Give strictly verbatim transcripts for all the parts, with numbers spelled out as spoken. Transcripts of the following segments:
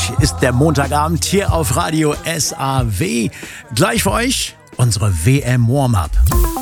ist der Montagabend hier auf Radio S A W. Gleich für euch unsere W M Warm-Up.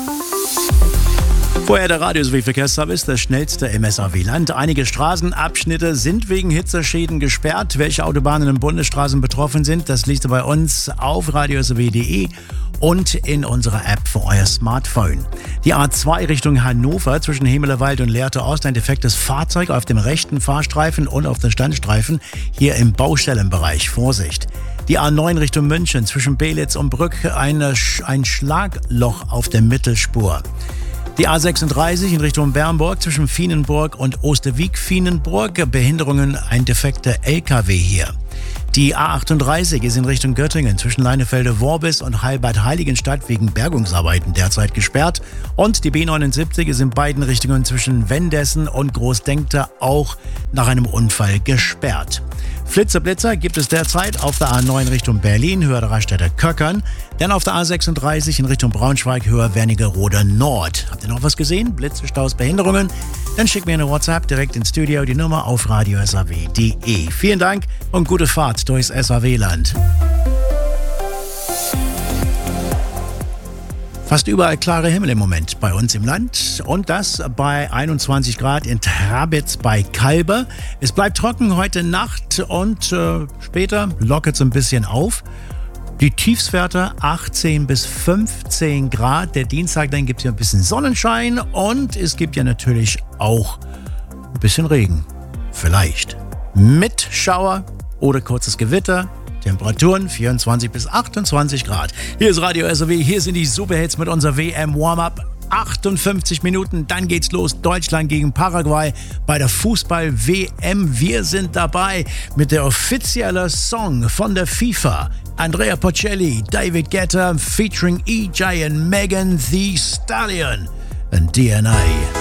Vorher der Radio S A W-Verkehrsservice, das schnellste im S A W-Land. Einige Straßenabschnitte sind wegen Hitzeschäden gesperrt. Welche Autobahnen und Bundesstraßen betroffen sind, das liest ihr bei uns auf radio s a w punkt d e und in unserer App für euer Smartphone. Die A zwei Richtung Hannover zwischen Hemelerwald und Lehrte Ost, ein defektes Fahrzeug auf dem rechten Fahrstreifen und auf den Standstreifen hier im Baustellenbereich. Vorsicht! Die A neun Richtung München zwischen Belitz und Brück, eine, ein Schlagloch auf der Mittelspur. Die A sechsunddreißig in Richtung Bernburg zwischen Fienenburg und Osterwieck-Fienenburg. Behinderungen, ein defekter L K W hier. Die A achtunddreißig ist in Richtung Göttingen zwischen Leinefelde-Worbis und Heilbad-Heiligenstadt wegen Bergungsarbeiten derzeit gesperrt. Und die B neunundsiebzig ist in beiden Richtungen zwischen Wendessen und Großdenkter auch nach einem Unfall gesperrt. Flitzer-Blitzer gibt es derzeit auf der A neun Richtung Berlin, Höhe der Raststätte Köckern. Dann auf der A sechsunddreißig in Richtung Braunschweig, Höhe Wernigerode Nord. Habt ihr noch was gesehen? Blitze, Staus, Behinderungen? Dann schickt mir eine WhatsApp direkt ins Studio, die Nummer auf radio s a w punkt d e. Vielen Dank und gute Fahrt durchs S A W-Land. Fast überall klare Himmel im Moment bei uns im Land und das bei einundzwanzig Grad in Trabitz bei Kalbe. Es bleibt trocken heute Nacht und äh, später lockert es ein bisschen auf. Die Tiefstwerte achtzehn bis fünfzehn Grad. Der Dienstag, dann gibt es ja ein bisschen Sonnenschein und es gibt ja natürlich auch ein bisschen Regen. Vielleicht. Mit Schauer oder kurzes Gewitter. Temperaturen vierundzwanzig bis achtundzwanzig Grad. Hier ist Radio S A W, hier sind die Superhits mit unserer W M Warm-Up. achtundfünfzig Minuten, dann geht's los. Deutschland gegen Paraguay bei der Fußball-W M. Wir sind dabei mit der offiziellen Song von der FIFA. Andrea Bocelli, David Guetta featuring E J and Megan Thee Stallion and D N A.